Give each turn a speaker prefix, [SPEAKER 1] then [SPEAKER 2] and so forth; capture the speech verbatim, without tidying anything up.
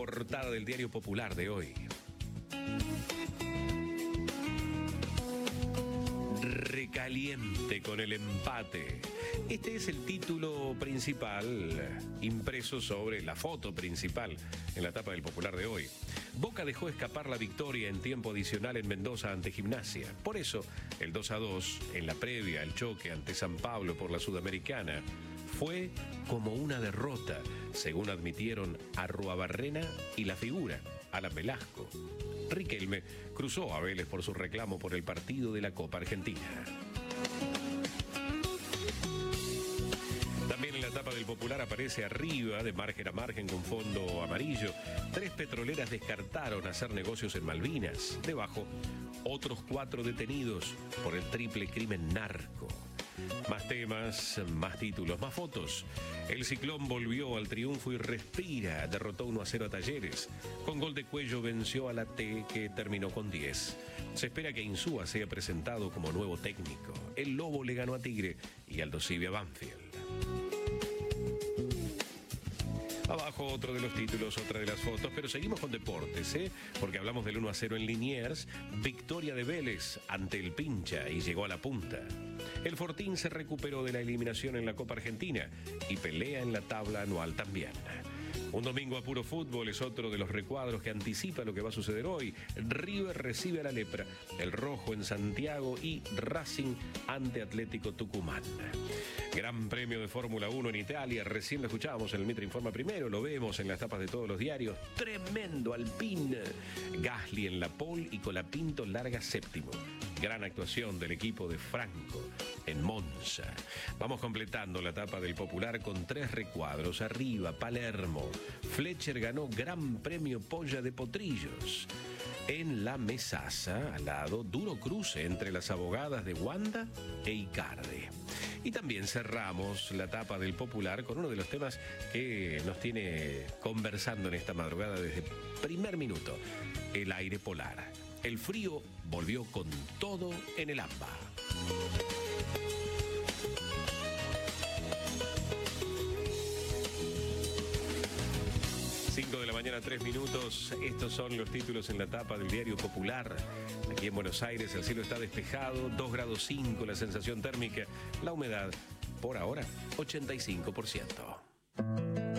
[SPEAKER 1] portada del Diario Popular de hoy. Recaliente con el empate. Este es el título principal impreso sobre la foto principal en la tapa del Popular de hoy. Boca dejó escapar la victoria en tiempo adicional en Mendoza ante Gimnasia. Por eso, el dos a dos, en la previa al choque ante San Pablo por la Sudamericana, fue como una derrota, según admitieron Arruabarrena y la figura, Alan Velasco. Riquelme cruzó a Vélez por su reclamo por el partido de la Copa Argentina. También en la tapa del Popular aparece arriba, de margen a margen con fondo amarillo, tres petroleras descartaron hacer negocios en Malvinas. Debajo, otros cuatro detenidos por el triple crimen narco. Más temas, más títulos, más fotos. El Ciclón volvió al triunfo y respira. Derrotó uno a cero a Talleres. Con gol de Cuello venció a la T, que terminó con diez. Se espera que Insúa sea presentado como nuevo técnico. El Lobo le ganó a Tigre y Aldo Civi a Banfield. Abajo otro de los títulos, otra de las fotos, pero seguimos con deportes, ¿eh? Porque hablamos del uno a cero en Liniers, victoria de Vélez ante el Pincha y llegó a la punta. El Fortín se recuperó de la eliminación en la Copa Argentina y pelea en la tabla anual también. Un domingo a puro fútbol es otro de los recuadros que anticipa lo que va a suceder hoy. River recibe a la Lepra, el Rojo en Santiago y Racing ante Atlético Tucumán. Gran premio de Fórmula uno en Italia, recién lo escuchábamos en el Mitre Informa Primero, lo vemos en las tapas de todos los diarios. Tremendo Alpine. Gasly en la pole y Colapinto larga séptimo. Gran actuación del equipo de Franco en Monza. Vamos completando la tapa del Popular con tres recuadros. Arriba, Palermo. Fletcher ganó Gran Premio Polla de Potrillos. En la mesaza, al lado, duro cruce entre las abogadas de Wanda e Icardi. Y también cerramos la tapa del Popular con uno de los temas que nos tiene conversando en esta madrugada desde primer minuto. El aire polar. El frío volvió con todo en el AMBA. cinco de la mañana, tres minutos. Estos son los títulos en la tapa del Diario Popular. Aquí en Buenos Aires el cielo está despejado, dos grados cinco la sensación térmica, la humedad por ahora ochenta y cinco por ciento.